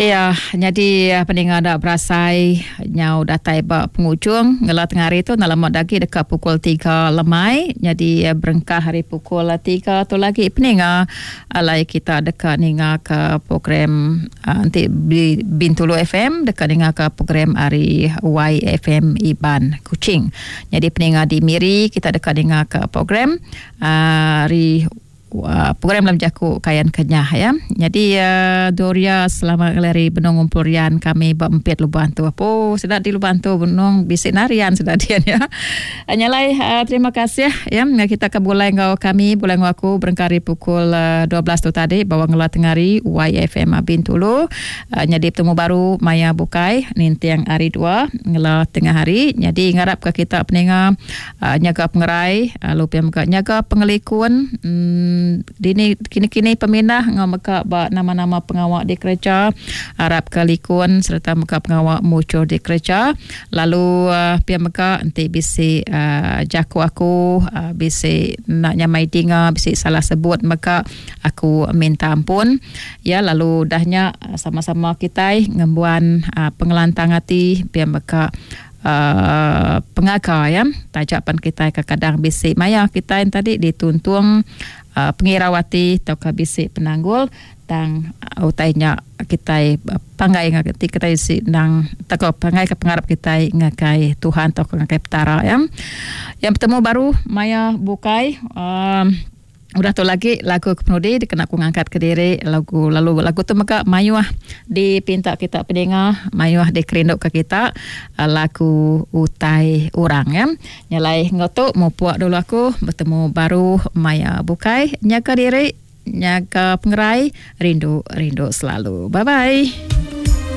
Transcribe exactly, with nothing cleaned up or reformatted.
Ya, jadi pendengar dak berasai nyau datai ba penghujung ngelat ngari tu nalamat lagi dekat pukul tiga lemai. Jadi berengkah hari pukul tiga tu lagi pendengar alai kita dekat ninga ke program uh, nanti Bintulu F M dekat ninga ke program hari Y F M Iban Kuching. Jadi pendengar di Miri kita dekat ninga ke program uh, hari Uh, program dalam jaku kayan kenyah ya. Jadi uh, Doria selama lari benong umpurian kami bempit luban tu. Apa sedap di luban tu benong bisik narian sedap dia ya. Nyalai uh, terima kasih ya. Kita ke bulai ngau kami bulai ngau aku berengkari pukul uh, dua belas tu tadi bawa ngelat tengari Y F M Bintulu. Uh, jadi bertemu baru Maya Bukai ninti yang hari dua ngelat tengah hari. Jadi ngarap ke kita pendengar uh, nyaga pengerai uh, lupa muka nyaga pengelikun hmm, dini kini-kini pemindah ngau meka ba nama-nama pengawak di kerja harap kelikun serta meka pengawak mucur di kerja lalu uh, pihak meka nanti bisi uh, jaku aku uh, bisi nak nyamai dinga bisi salah sebut meka aku minta ampun ya lalu dahnya uh, sama-sama kita ngembuan uh, pengelantang hati pihak meka Uh, pengaka ya tajapan kita kadang bisik maya kita yang tadi dituntung uh, pengirawati atau bisik penanggul dan uh, utainya kita pangai ngati kita isi nang tako pangai ke pengarap kita ngakai Tuhan atau ngakai petara ya yang bertemu baru Maya Bukai um, udah tu lagi lagu kepenudi dikena aku ngangkat ke diri lagu lalu lagu tu maka mayuah dipinta kita pendengar mayuah dikerinduk ke kita lagu utai orang ya nyalai ngotok mau puak dulu aku bertemu baru Maya Bukai nyaga diri nyaga pengerai rindu rindu selalu bye bye.